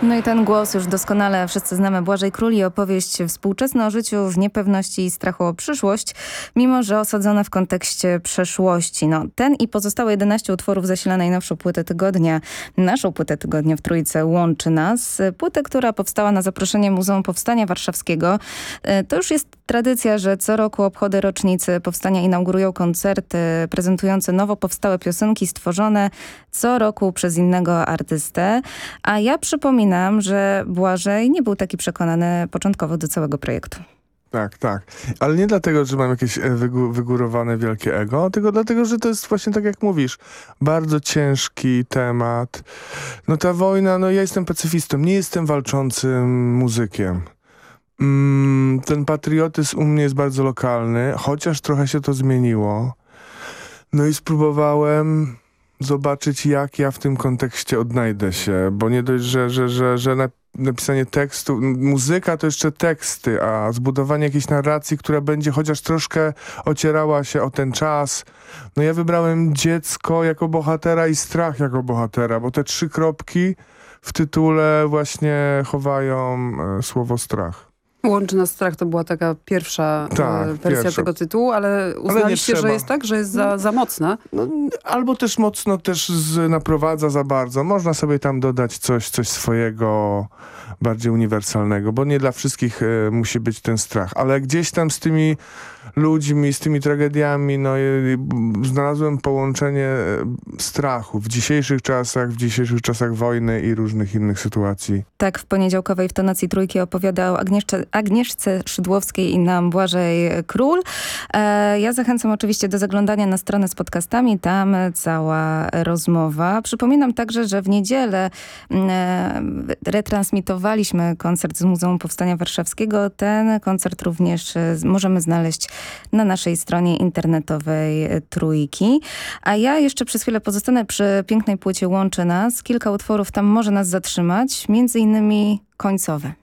No i ten głos już doskonale wszyscy znamy. Błażej Król i opowieść współczesna o życiu w niepewności i strachu o przyszłość, mimo że osadzona w kontekście przeszłości. No, ten i pozostałe 11 utworów zasila najnowszą płytę tygodnia. Naszą płytę tygodnia w Trójce łączy nas. Płytę, która powstała na zaproszenie Muzeum Powstania Warszawskiego. To już jest tradycja, że co roku obchody rocznicy powstania inaugurują koncerty prezentujące nowo powstałe piosenki stworzone co roku przez innego artystę. A ja przypominam, że Błażej nie był taki przekonany początkowo do całego projektu. Tak, tak. Ale nie dlatego, że mam jakieś wygórowane wielkie ego, tylko dlatego, że to jest właśnie tak jak mówisz, bardzo ciężki temat. No ta wojna, no ja jestem pacyfistą, nie jestem walczącym muzykiem. Ten patriotyzm u mnie jest bardzo lokalny, chociaż trochę się to zmieniło. No i spróbowałem zobaczyć, jak ja w tym kontekście odnajdę się, bo nie dość, że napisanie tekstu, muzyka to jeszcze teksty, a zbudowanie jakiejś narracji, która będzie chociaż troszkę ocierała się o ten czas. No ja wybrałem dziecko jako bohatera i strach jako bohatera, bo te 3 kropki w tytule właśnie chowają słowo strach. Łączy nas strach to była taka pierwsza wersja tego tytułu, ale uznaliście, że jest tak, że jest za mocna? No, albo też mocno naprowadza za bardzo. Można sobie tam dodać coś swojego bardziej uniwersalnego, bo nie dla wszystkich musi być ten strach. Ale gdzieś tam z tymi ludźmi, z tymi tragediami, no znalazłem połączenie strachu w dzisiejszych czasach wojny i różnych innych sytuacji. Tak, w poniedziałkowej w tonacji Trójki opowiadał Agnieszce Szydłowskiej i nam Błażej Król. Ja zachęcam oczywiście do zaglądania na stronę z podcastami, tam cała rozmowa. Przypominam także, że w niedzielę retransmitowaliśmy koncert z Muzeum Powstania Warszawskiego. Ten koncert również możemy znaleźć na naszej stronie internetowej Trójki. A ja jeszcze przez chwilę pozostanę przy pięknej płycie Łączy Nas. Kilka utworów tam może nas zatrzymać, między innymi końcowe.